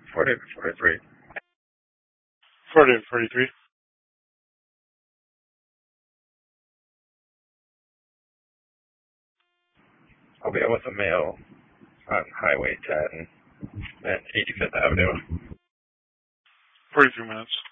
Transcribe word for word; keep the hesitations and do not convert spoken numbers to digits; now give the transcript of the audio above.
forty to forty-three. forty to forty-three. I'll be out with a male on Highway ten at eighty-fifth Avenue. forty-three minutes.